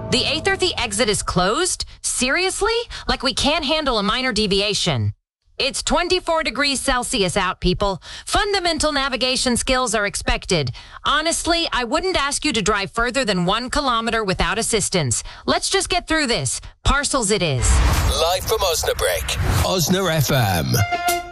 The A30 exit is closed? Seriously? Like we can't handle a minor deviation. It's 24 degrees Celsius out, people. Fundamental navigation skills are expected. Honestly, I wouldn't ask you to drive further than 1 kilometer without assistance. Let's just get through this. Parcels it is. Live from Osnabrück, Osna FM.